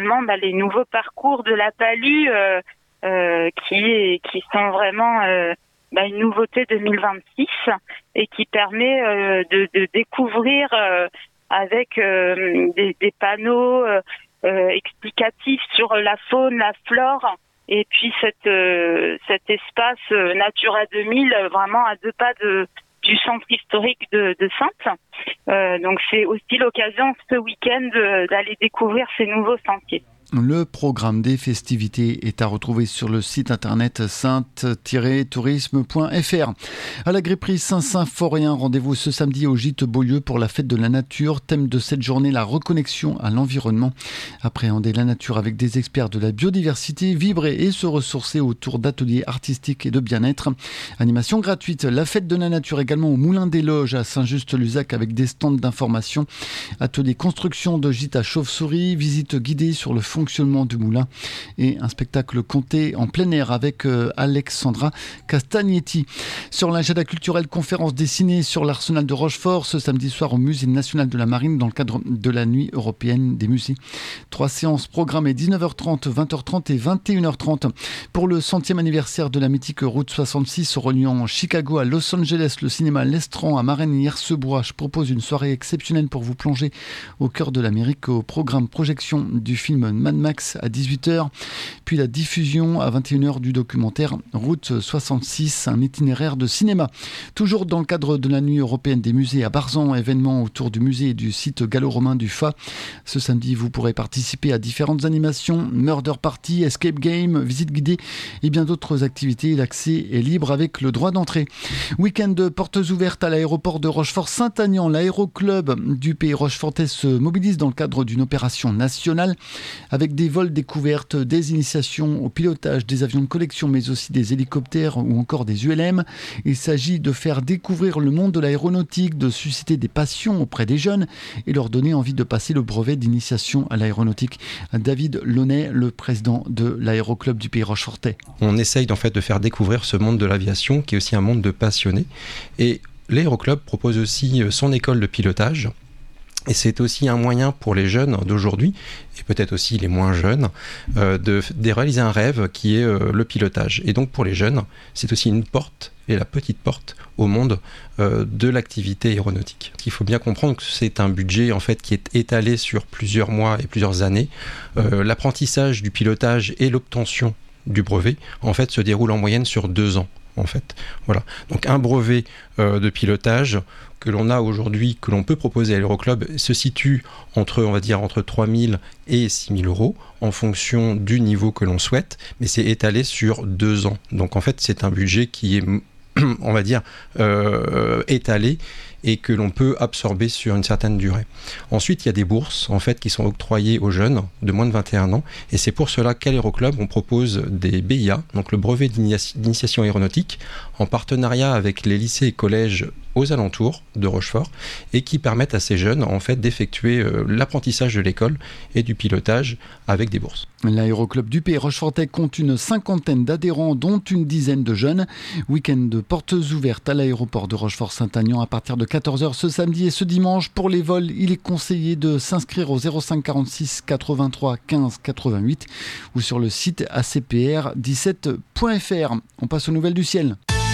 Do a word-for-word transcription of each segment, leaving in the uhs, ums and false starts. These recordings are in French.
également bah, les nouveaux parcours de la Palue euh, euh, qui qui sont vraiment euh, bah, une nouveauté deux mille vingt-six et qui permet euh, de, de découvrir euh, avec euh, des, des panneaux euh, euh, explicatifs sur la faune, la flore. Et puis cette, euh, cet espace euh, Natura deux mille, euh, vraiment à deux pas de, du centre historique de, de Saintes. Euh, donc c'est aussi l'occasion ce week-end euh, d'aller découvrir ces nouveaux sentiers. Le programme des festivités est à retrouver sur le site internet sainte tiret tourisme point f r. À la Gripperie Saint-Symphorien, rendez-vous ce samedi au Gîte Beaulieu pour la fête de la nature. Thème de cette journée, la reconnexion à l'environnement. Appréhender la nature avec des experts de la biodiversité, vibrer et se ressourcer autour d'ateliers artistiques et de bien-être. Animation gratuite, la fête de la nature également au Moulin des Loges à Saint-Just-Luzac avec des stands d'information. Atelier construction de gîte à chauve-souris, visite guidée sur le fonctionnement du moulin et un spectacle compté en plein air avec euh, Alexandra Castagnetti. Sur l'agenda culturel, conférence dessinée sur l'arsenal de Rochefort ce samedi soir au Musée national de la Marine dans le cadre de la nuit européenne des musées. Trois séances programmées dix-neuf heures trente, vingt heures trente et vingt et une heures trente pour le centième anniversaire de la mythique route soixante-six reliant Chicago à Los Angeles. Le cinéma L'Estran à Marennes-Hiersebois propose une soirée exceptionnelle pour vous plonger au cœur de l'Amérique au programme projection du film Mad Max à dix-huit heures, puis la diffusion à vingt et une heures du documentaire Route soixante-six, un itinéraire de cinéma. Toujours dans le cadre de la nuit européenne des musées à Barzan, événement autour du musée et du site gallo-romain du F A. Ce samedi, vous pourrez participer à différentes animations, murder party, escape game, visite guidée et bien d'autres activités. L'accès est libre avec le droit d'entrée. Week-end de portes ouvertes à l'aéroport de Rochefort-Saint-Aignan. L'aéroclub du Pays Rochefortais se mobilise dans le cadre d'une opération nationale avec des vols découvertes, des initiations au pilotage des avions de collection, mais aussi des hélicoptères ou encore des U L M. Il s'agit de faire découvrir le monde de l'aéronautique, de susciter des passions auprès des jeunes et leur donner envie de passer le brevet d'initiation à l'aéronautique. David Launay, le président de l'aéroclub du Pays Rochefortais. On essaye en fait de faire découvrir ce monde de l'aviation qui est aussi un monde de passionnés. Et l'aéroclub propose aussi son école de pilotage. Et c'est aussi un moyen pour les jeunes d'aujourd'hui, et peut-être aussi les moins jeunes, euh, de, de réaliser un rêve qui est euh, le pilotage. Et donc pour les jeunes, c'est aussi une porte, et la petite porte, au monde euh, de l'activité aéronautique. Il faut bien comprendre que c'est un budget en fait, qui est étalé sur plusieurs mois et plusieurs années. Euh, l'apprentissage du pilotage et l'obtention du brevet, en fait, se déroule en moyenne sur deux ans. En fait, voilà. Donc un brevet euh, de pilotage que l'on a aujourd'hui, que l'on peut proposer à l'Aéroclub, se situe entre, on va dire, entre trois mille et six mille euros en fonction du niveau que l'on souhaite, mais c'est étalé sur deux ans. Donc en fait, c'est un budget qui est, on va dire, euh, étalé et que l'on peut absorber sur une certaine durée. Ensuite, il y a des bourses en fait qui sont octroyées aux jeunes de moins de vingt et un ans, et c'est pour cela qu'à l'Aéroclub, on propose des B I A, donc le brevet d'initiation aéronautique, en partenariat avec les lycées et collèges aux alentours de Rochefort, et qui permettent à ces jeunes en fait d'effectuer euh, l'apprentissage de l'école et du pilotage avec des bourses. L'aéroclub du Pays Rochefortais compte une cinquantaine d'adhérents, dont une dizaine de jeunes. Week-end de portes ouvertes à l'aéroport de Rochefort-Saint-Aignan à partir de quatorze heures ce samedi et ce dimanche. Pour les vols, il est conseillé de s'inscrire au zéro cinq quarante-six quatre-vingt-trois quinze quatre-vingt-huit ou sur le site a c p r dix-sept point f r. On passe aux nouvelles du ciel.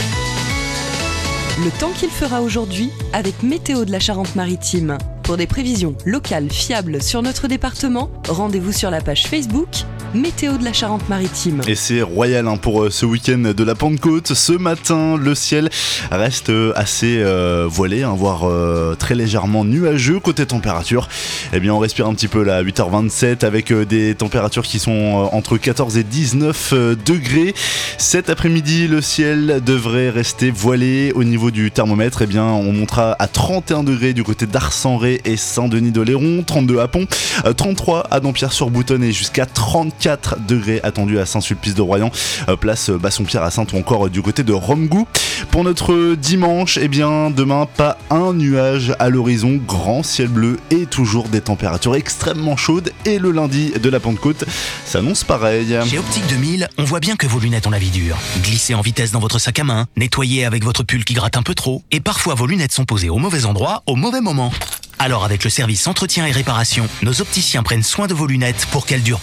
Le temps qu'il fera aujourd'hui avec Météo de la Charente-Maritime. Pour des prévisions locales fiables sur notre département, rendez-vous sur la page Facebook Météo de la Charente-Maritime. Et c'est royal hein, pour ce week-end de la Pentecôte. Ce matin, le ciel reste assez euh, voilé, hein, voire euh, très légèrement nuageux. Côté température, eh bien, on respire un petit peu là à huit heures vingt-sept avec euh, des températures qui sont euh, entre quatorze et dix-neuf euh, degrés. Cet après-midi, le ciel devrait rester voilé. Au niveau du thermomètre, eh bien, on montera à trente et un degrés du côté d'Ars-en-Ré et Saint-Denis-d'Oléron, trente-deux à Pont, euh, trente-trois à Dampierre-sur-Boutonne et jusqu'à trente-quatre degrés attendus à Saint-Sulpice-de-Royan, euh, place Bassompierre à Sainte ou encore euh, du côté de Romegou. Pour notre dimanche, eh bien demain, pas un nuage à l'horizon, grand ciel bleu et toujours des températures extrêmement chaudes, et le lundi de la Pentecôte s'annonce pareil. Chez Optique deux mille, on voit bien que vos lunettes ont la vie dure. Glissez en vitesse dans votre sac à main, nettoyez avec votre pull qui gratte un peu trop, et parfois vos lunettes sont posées au mauvais endroit, au mauvais moment. Alors avec le service entretien et réparation, nos opticiens prennent soin de vos lunettes pour qu'elles durent